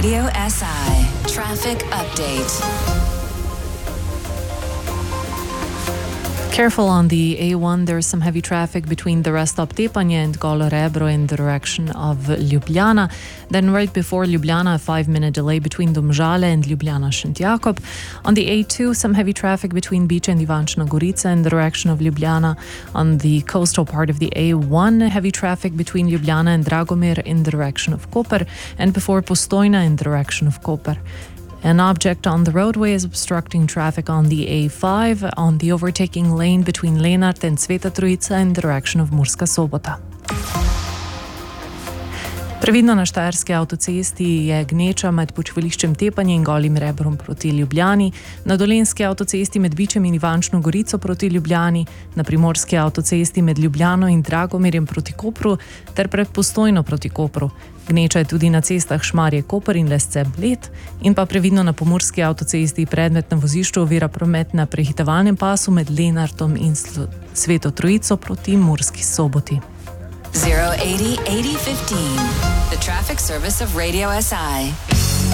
Radio SI Traffic Update. Careful on the A1, there's some heavy traffic between the rest stop Tepanje and Golo Rebro in the direction of Ljubljana. Then right before Ljubljana, a 5-minute delay between Domžale and Ljubljana Šentjakob. On the A2, some heavy traffic between Beach and Ivančna Gorica in the direction of Ljubljana. On the coastal part of the A1, heavy traffic between Ljubljana and Dragomir in the direction of Koper, and before Postojna in the direction of Koper. An object on the roadway is obstructing traffic on the A5 on the overtaking lane between Lenart and Sveta Trojica in the direction of Murska Sobota. Previdno na Štajerski avtocesti je gneča med počivališčem Tepanje in Golim Rebrom proti Ljubljani, na Dolenjski avtocesti med Bičem in Ivančno Gorico proti Ljubljani, na Primorski avtocesti med Ljubljano in Dragomirjem proti Kopru ter pred Postojno proti Kopru. Gneča je tudi na cestah Šmarje-Koper in Lesce-Bled in pa previdno na Pomurski avtocesti predmet na vozišču ovira promet na prehitevalnem pasu med Lenartom in Sveto Trojico proti Murski Soboti. 080 8015, the traffic service of Radio SI.